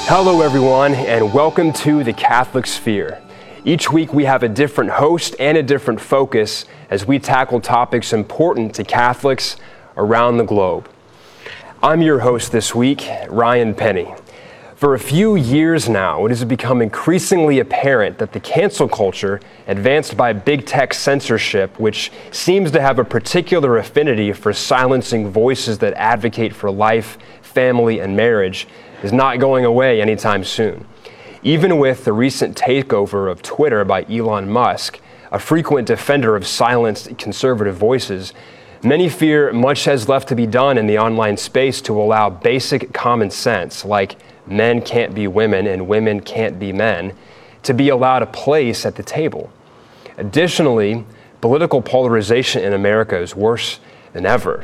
Hello everyone, and welcome to the Catholic Sphere. Each week we have a different host and a different focus as we tackle topics important to Catholics around the globe. I'm your host this week, Ryan Penny. For a few years now, it has become increasingly apparent that the cancel culture advanced by big tech censorship, which seems to have a particular affinity for silencing voices that advocate for life, family, and marriage, is not going away anytime soon. Even with the recent takeover of Twitter by Elon Musk, a frequent defender of silenced conservative voices, many fear much has left to be done in the online space to allow basic common sense, like men can't be women and women can't be men, to be allowed a place at the table. Additionally, political polarization in America is worse than ever,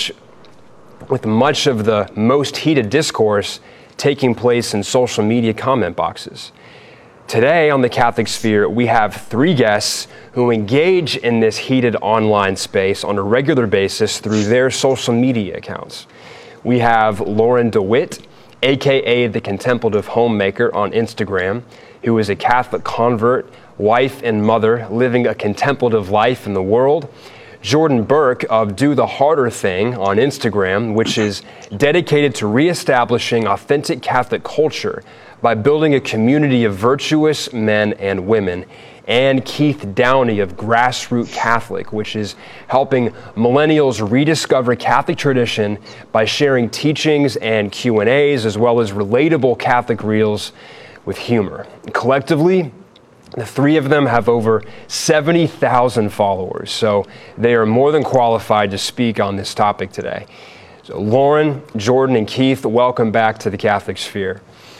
with much of the most heated discourse taking place in social media comment boxes. Today on the Catholic Sphere, we have three guests who engage in this heated online space on a regular basis through their social media accounts. We have Lauren DeWitt, aka the Contemplative Homemaker on Instagram, who is a Catholic convert, wife and mother living a contemplative life in the world. Jordan Burke of Do the Harder Thing on Instagram, which is dedicated to reestablishing authentic Catholic culture by building a community of virtuous men and women. And Keith Downey of Grassroot Catholic, which is helping millennials rediscover Catholic tradition by sharing teachings and Q&As, as well as relatable Catholic reels with humor. Collectively, the three of them have over 70,000 followers, so they are more than qualified to speak on this topic today. So Lauren, Jordan, and Keith, welcome back to the Catholic Sphere.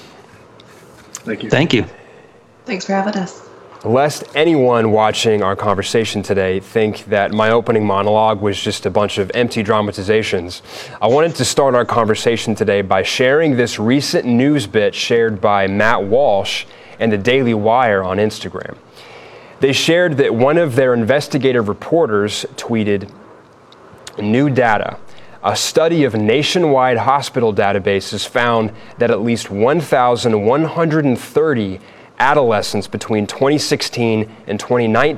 Thank you. Thank you. Thanks for having us. Lest anyone watching our conversation today think that my opening monologue was just a bunch of empty dramatizations, I wanted to start our conversation today by sharing this recent news bit shared by Matt Walsh and the Daily Wire on Instagram. They shared that one of their investigative reporters tweeted, "New data. A study of nationwide hospital databases found that at least 1,130 adolescents between 2016 and 2019